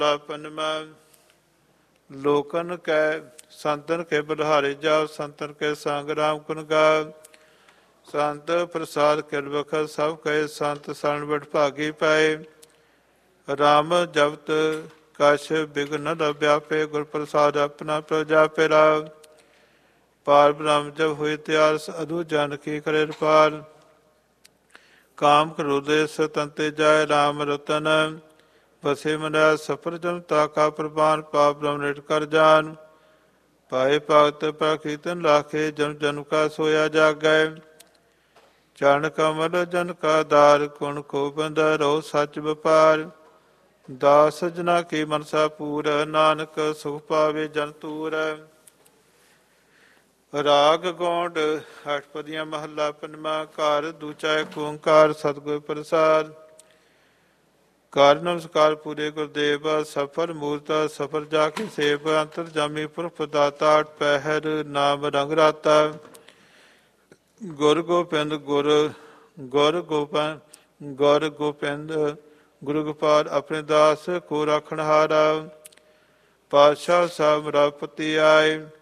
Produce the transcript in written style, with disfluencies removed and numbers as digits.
ਪਨਮਾ ਲੋਕਨ ਕੈ ਸੰਤਨ ਕੇ ਬਲਿਹਾਰੇ ਜਾਓ, ਸੰਤਨ ਕੇ ਸੰਗ ਰਾਮ ਗੁਣ ਗਾਓ। ਸੰਤ ਪ੍ਰਸਾਦ ਕਿਰਬਖ ਸਭ ਕਹੇ, ਸੰਤ ਸਰਣ ਬੜ ਭਾਗੀ ਪਾਏ। ਰਾਮ ਜਪਤ ਕਛ ਬਿਘਨ ਨ ਵਿਆਪੇ, ਗੁਰ ਪ੍ਰਸਾਦ ਆਪਣਾ ਪ੍ਰਜਾ ਪਿਰਾ। ਪਾਰ ਬ੍ਰਹਮ ਜਬ ਹੋਏ ਤਿਆਰ, ਅਧੂ ਜਨ ਕੀ ਕਰੇ ਪਾਰ। ਕਾਮ ਕ੍ਰੋਧੇ ਸਤੰਤੇ ਜਾਏ, ਰਾਮ ਰਤਨ ਬਸੇ ਮਨੈ ਸਫਰ ਜਨਤਾ ਕਾ ਪ੍ਰਵਾਨ। ਪਾਪ ਬ੍ਰਹਮ ਨਿਟ ਕਰ ਜਾਨ, ਪਾਏ ਭਗਤ ਪ੍ਰਕੀਰਤਨ ਲਾਖੇ। ਜਨ ਜਨ ਕਾ ਸੋਇਆ ਜਾਗੈ, ਚਰਨ ਕਮਲ ਜਨ ਕਾ ਦਾਰ। ਗੁਣ ਗੋਬਿੰਦ ਰਹੋ ਸੱਚ ਵਪਾਰ, ਦਾਸ ਸਜਣਾ ਕੀ ਮਨਸਾ ਪੂਰ। ਨਾਨਕ ਸੁਖ ਪਾਵੇ ਜਨ ਤੂਰ। ਰਾਗ ਗੌਂਡ ਅਸ਼ਟਪਦੀਆਂ ਮਹੱਲਾ ਪੰਜਵਾਂ। ਘਰ ਦੂਜਾ ਏਕ ਓਂਕਾਰ ਸਤਿਗੁਰ ਪ੍ਰਸਾਦ। ਕਰ ਨਮਸਕਾਰ ਪੂਰੇ ਗੁਰਦੇਵ, ਸਫਲ ਮੂਰਤ ਸਫਲ ਜਾ ਕੇ ਸੇਵ। ਅੰਤਰ ਜਾਮੀ ਪੁਰਖ ਦਾਤਾ, ਅਠ ਪਹਿਰ ਨਾਮ ਰੰਗ ਰਾਤਾ। ਗੁਰ ਗੋਬਿੰਦ ਗੁਰ ਗੋਬਿੰਦ ਗੁਰੂ ਗੋਪਾਲ, ਆਪਣੇ ਦਾਸ ਕੋ ਰਾਖਣ ਹਾਰਾ। ਪਾਤਸ਼ਾਹ ਸਾਹਿਬ ਰਾਪਤੀ ਆਏ,